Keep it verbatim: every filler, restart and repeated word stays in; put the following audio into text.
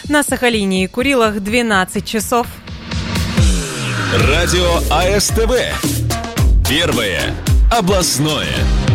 На Сахалине и Курилах двенадцать часов. Радио АСТВ. Первое областное.